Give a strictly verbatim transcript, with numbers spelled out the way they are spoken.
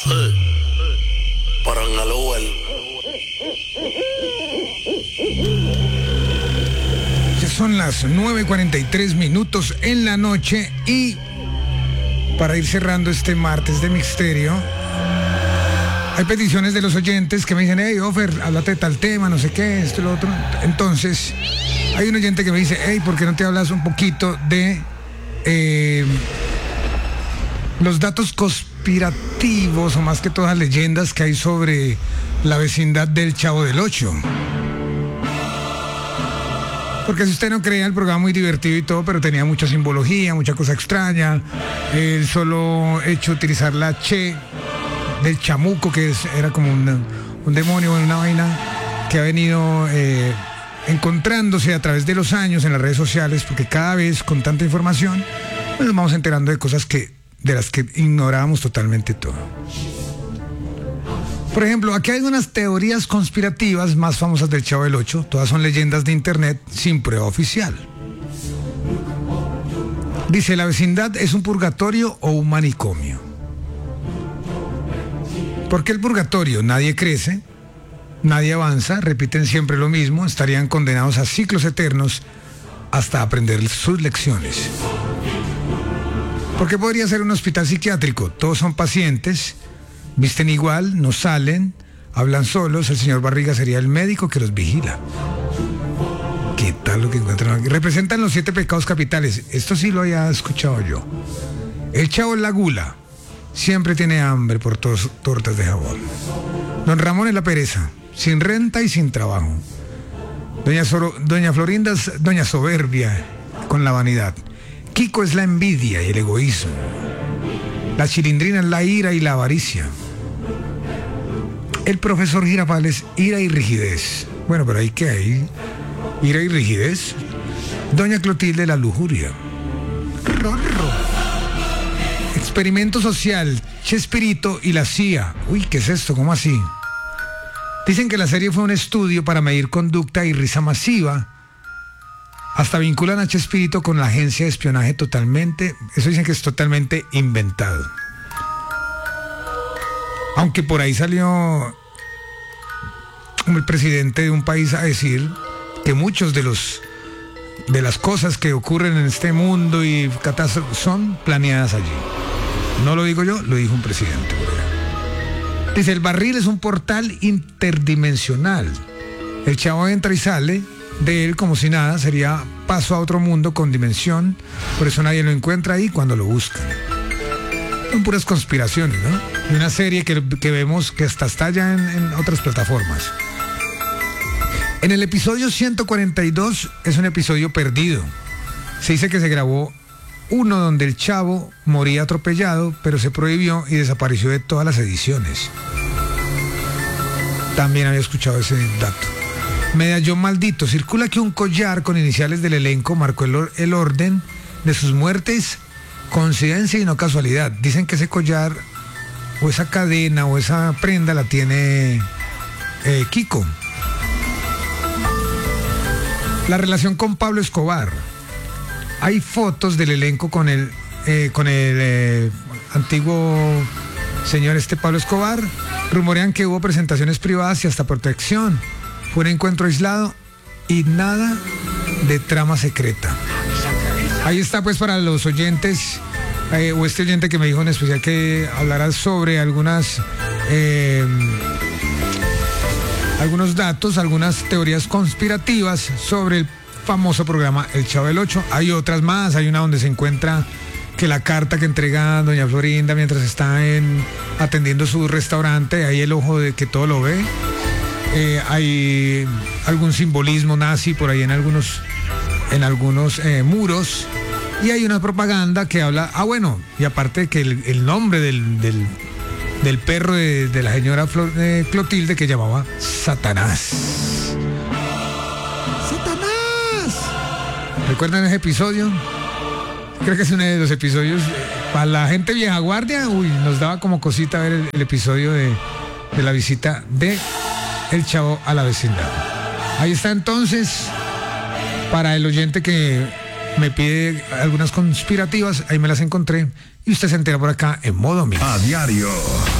Ya son las nueve cuarenta y tres minutos en la noche y para ir cerrando este martes de misterio, hay peticiones de los oyentes que me dicen, hey, Ofer, háblate de tal tema, no sé qué, esto y lo otro. Entonces, hay un oyente que me dice, hey, ¿por qué no te hablas un poquito de eh, los datos conspirativos o más que todas las leyendas que hay sobre la vecindad del Chavo del Ocho? Porque si usted no creía, el programa muy divertido y todo, pero tenía mucha simbología, mucha cosa extraña. El solo hecho de utilizar la che del chamuco, que es, era como una, un demonio, una vaina que ha venido eh, encontrándose a través de los años en las redes sociales, porque cada vez con tanta información pues nos vamos enterando de cosas que de las que ignorábamos totalmente todo. Por ejemplo, aquí hay unas teorías conspirativas más famosas del Chavo del Ocho. Todas son leyendas de internet sin prueba oficial. Dice, ¿la vecindad es un purgatorio o un manicomio? ¿Por qué el purgatorio? Nadie crece, nadie avanza, repiten siempre lo mismo, estarían condenados a ciclos eternos hasta aprender sus lecciones. ¿Por qué podría ser un hospital psiquiátrico? Todos son pacientes, visten igual, no salen, hablan solos, el señor Barriga sería el médico que los vigila. ¿Qué tal lo que encuentran aquí? Representan los siete pecados capitales. Esto sí lo había escuchado yo. El Chavo es la gula. Siempre tiene hambre por tos, tortas de jabón. Don Ramón es la pereza, sin renta y sin trabajo. Doña, Soro, Doña Florinda es Doña Soberbia, con la vanidad. Kiko es la envidia y el egoísmo. La Chilindrina es la ira y la avaricia. El profesor Girafal es ira y rigidez. Bueno, pero ahí qué hay. Ira y rigidez. Doña Clotilde, la lujuria. Rorro. Experimento social, Chespirito y la C I A. Uy, ¿qué es esto? ¿Cómo así? Dicen que la serie fue un estudio para medir conducta y risa masiva. Hasta vinculan a Chespirito con la agencia de espionaje totalmente. Eso dicen que es totalmente inventado. Aunque por ahí salió el presidente de un país a decir que muchos de los de las cosas que ocurren en este mundo y catástrofes son planeadas allí. No lo digo yo, lo dijo un presidente. Dice, el barril es un portal interdimensional. El Chavo entra y sale de él como si nada, sería paso a otro mundo con dimensión, por eso nadie lo encuentra ahí cuando lo buscan. Son puras conspiraciones, ¿no? Y una serie que, que vemos que hasta está ya en, en otras plataformas. En el episodio ciento cuarenta y dos es un episodio perdido. Se dice que se grabó uno donde el Chavo moría atropellado, pero se prohibió y desapareció de todas las ediciones. También había escuchado ese dato. Medallón maldito. Circula que un collar con iniciales del elenco marcó el, or- el orden de sus muertes, coincidencia y no casualidad. Dicen que ese collar o esa cadena o esa prenda la tiene eh, Kiko. La relación con Pablo Escobar. Hay fotos del elenco con el eh, con el eh, antiguo señor este Pablo Escobar. Rumorean que hubo presentaciones privadas y hasta protección. Fue un encuentro aislado y nada de trama secreta. Ahí está pues para los oyentes, eh, o este oyente que me dijo en especial que hablará sobre algunas eh, algunos datos, algunas teorías conspirativas sobre el famoso programa El Chavo del Ocho. Hay otras más, hay una donde se encuentra que la carta que entrega doña Florinda mientras está en, atendiendo su restaurante, ahí el ojo de que todo lo ve. Eh, hay algún simbolismo nazi por ahí en algunos en algunos eh, muros, y hay una propaganda que habla, ah bueno, y aparte que el, el nombre del, del, del perro de, de la señora Flor, eh, Clotilde, que llamaba Satanás. ¡Satanás! ¿Recuerdan ese episodio? Creo que es uno de los episodios, eh, para la gente vieja guardia, uy, nos daba como cosita ver el, el episodio de, de la visita de El Chavo a la vecindad. Ahí está entonces, para el oyente que me pide algunas conspirativas, ahí me las encontré y usted se entera por acá en modo mix. A diario.